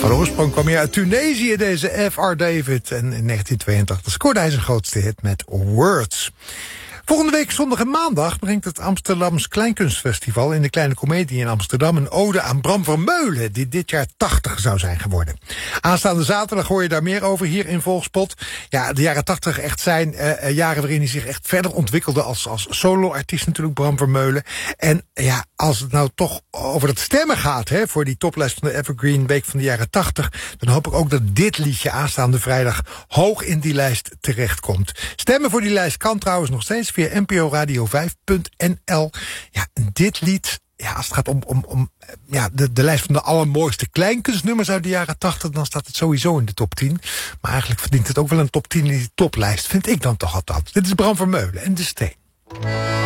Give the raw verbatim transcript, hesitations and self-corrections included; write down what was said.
Van oorsprong kwam hij uit Tunesië, deze F R David. En in negentien tweeëntachtig scoorde hij zijn grootste hit met Words. Volgende week zondag en maandag brengt het Amsterdams Kleinkunstfestival in de Kleine Comedie in Amsterdam een ode aan Bram Vermeulen, die dit jaar tachtig zou zijn geworden. Aanstaande zaterdag hoor je daar meer over hier in Volkspot. Ja, de jaren tachtig echt zijn uh, jaren waarin hij zich echt verder ontwikkelde als, als solo-artiest natuurlijk, Bram Vermeulen. En ja, als het nou toch over het stemmen gaat, hè, voor die toplijst van de Evergreen Week van de jaren tachtig, dan hoop ik ook dat dit liedje aanstaande vrijdag hoog in die lijst terechtkomt. Stemmen voor die lijst kan trouwens nog steeds via n p o radio vijf punt n l. Ja, dit lied, ja, als het gaat om, om, om ja, de, de lijst van de allermooiste kleinkunstnummers uit de jaren tachtig, dan staat het sowieso in de top tien. Maar eigenlijk verdient het ook wel een top tien in die toplijst, vind ik dan toch althans. Dit is Bram Vermeulen en De Steen.